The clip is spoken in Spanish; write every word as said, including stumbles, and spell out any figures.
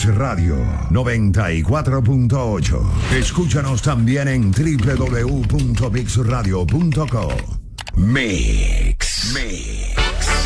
Mix Radio noventa y cuatro punto ocho. Escúchanos también en doble u doble u doble u punto mix radio punto com. Mix. Mix.